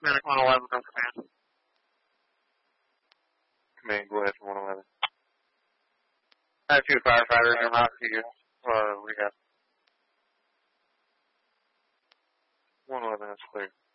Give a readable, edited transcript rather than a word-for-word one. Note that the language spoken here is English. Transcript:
Medic 111 from command. Command, go ahead for 111. I have 2 firefighters in hospital for rehab. 111, that's clear.